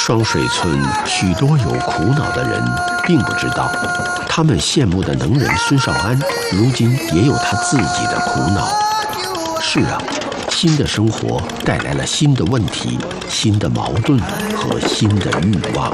双水村许多有苦恼的人并不知道，他们羡慕的能人孙少安，如今也有他自己的苦恼。是啊，新的生活带来了新的问题、新的矛盾和新的欲望。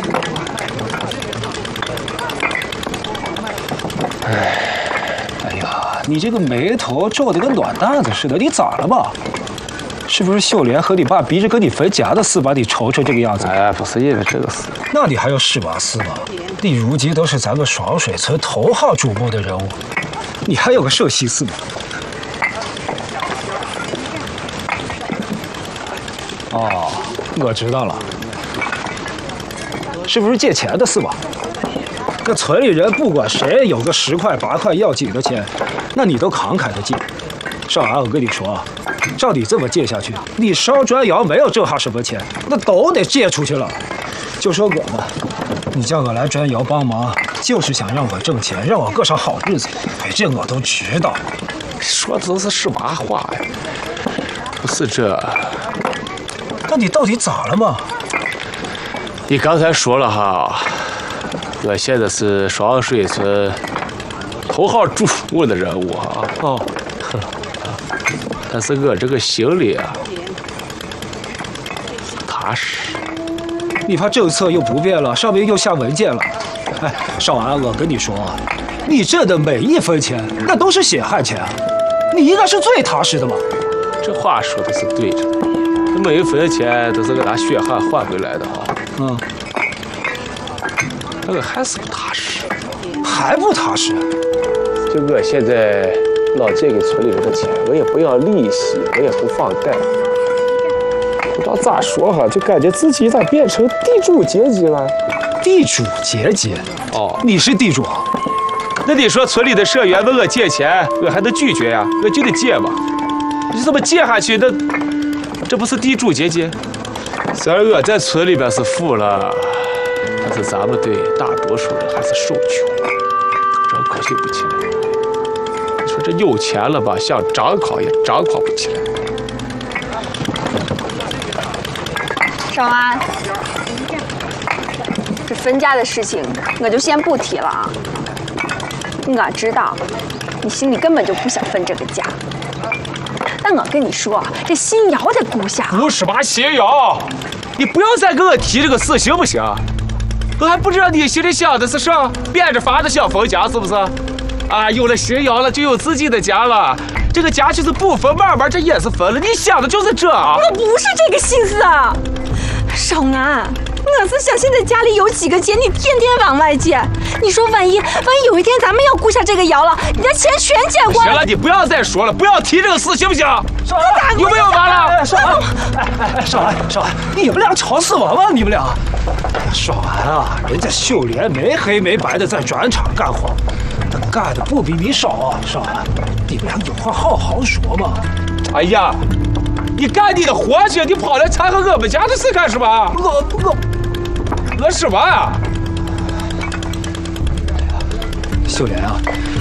哎呀，你这个眉头皱得跟暖蛋子似的，你咋了吧？是不是秀莲和你爸逼着跟你分家的事把你愁成这个样子？ 哎，不是因为这个事， 那你还要是吧是吧？你如今都是咱们双水村头号瞩目的人物，你还有个社西事吗？哦，我知道了，是不是借钱的事吧？那村里人不管谁有个10块8块要紧的钱，那你都慷慨的借。少安，我跟你说，照你这么借下去，你烧砖窑没有挣下什么钱，那都得借出去了。就说我呢，你叫我来砖窑帮忙，就是想让我挣钱，让我过上好日子。哎，这我都知道。 说的都是实话话呀，不是这。 那你到底咋了嘛？ 你刚才说了哈，我现在是双水村头号瞩目的人物哈。 哦。 但是我这个心里啊，踏实。 你怕政策又不变了，上面又下文件了。哎，少安，我跟你说，你挣的每一分钱，那都是血汗钱啊，你应该是最踏实的嘛。 这话说的是对着，每一分钱都是我拿血汗换回来的啊。 嗯。 那个还是不踏实， 还不踏实。 就我现在老借给村里人的钱，我也不要利息，我也不放贷，不知道咋说哈，就感觉自己咋变成地主阶级了。 地主阶级？ 哦， 你是地主啊？ 那你说村里的社员问我借钱，我还能拒绝呀？我就得借嘛。你这么借下去，那这不是地主阶级？虽然我在村里边是富了，但是咱们对大多数人还是受穷，真可惜不起来。你说这有钱了吧，想张狂也张狂不起来。 少安，这分家的事情我就先不提了啊。我知道你心里根本就不想分这个家，但我跟你说，这新窑得顾下。 不是吧，新窑，你不要再跟我提这个事行不行？我还不知道你心里想的是啥，变着法子想分家是不是？啊，有了新窑了，就有自己的家了。这个家就是不分，慢慢这也是分了。你想的就是这啊？ 我不是这个心思啊，少安。我是想现在家里有几个钱，你天天往外借。你说万一有一天咱们要顾下这个窑了，你的钱全借光了。 行了，你不要再说了，不要提这个事，行不行？ 少安， 有没有完了？ 少安，少安，你们俩吵死我了！你们俩，少安啊，人家秀莲没黑没白的在砖厂干活，他干的不比你少啊！少安，你们俩有话好好说嘛。 哎呀，你干你的活去，你跑来掺和我们家的事干什么？我什么啊？ 秀莲啊，